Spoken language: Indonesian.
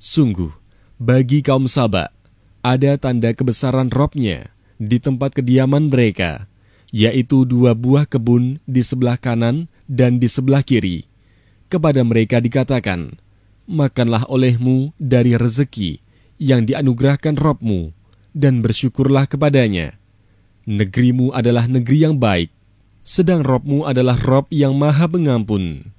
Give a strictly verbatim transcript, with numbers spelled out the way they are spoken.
Sungguh, bagi kaum Saba, ada tanda kebesaran Rob-Nya di tempat kediaman mereka, yaitu dua buah kebun di sebelah kanan dan di sebelah kiri. Kepada mereka dikatakan, makanlah olehmu dari rezeki yang dianugerahkan Rob-Mu, dan bersyukurlah kepadanya. Negerimu adalah negeri yang baik, sedang Rob-Mu adalah Rob yang maha pengampun.